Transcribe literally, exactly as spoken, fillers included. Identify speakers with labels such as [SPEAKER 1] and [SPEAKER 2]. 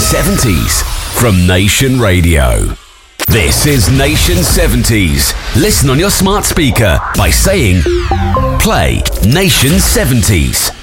[SPEAKER 1] seventies from Nation Radio. This is Nation seventies. Listen on your smart speaker by saying, play Nation seventies.